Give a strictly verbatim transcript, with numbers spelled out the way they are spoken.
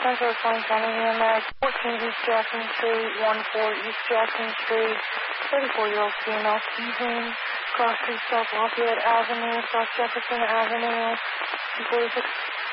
Central Plain County E M S, fourteen East Jackson Street, one four East Jackson Street, thirty-four-year-old female seizing, cross to South Lafayette Avenue, South Jefferson Avenue, forty-six